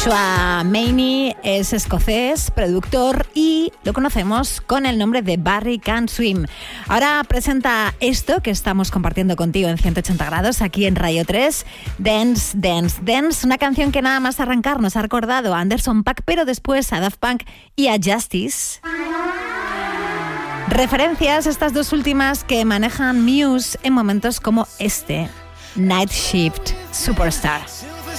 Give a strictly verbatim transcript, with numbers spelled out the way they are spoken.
Joshua Maney es escocés, productor y lo conocemos con el nombre de Barry Can Swim. Ahora presenta esto que estamos compartiendo contigo en ciento ochenta grados aquí en Radio tres, Dance, Dance, Dance, una canción que nada más arrancar nos ha recordado a Anderson .Paak, pero después a Daft Punk y a Justice. Referencias, estas dos últimas que manejan Muse en momentos como este, Night Shift Superstar.